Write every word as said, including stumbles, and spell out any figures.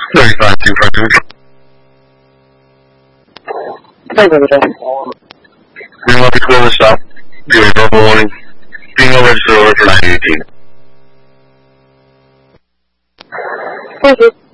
thirty-five two hundred. Thank you, sir. Green light before the stop. Good normal warning. Being over register order for nine eighteen. Thank you.